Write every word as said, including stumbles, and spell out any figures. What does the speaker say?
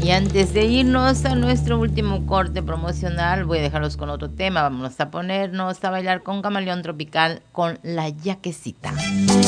Y antes de irnos a nuestro último corte promocional, voy a dejarlos con otro tema. Vamos a ponernos a bailar con Camaleón Tropical con La Yaquecita.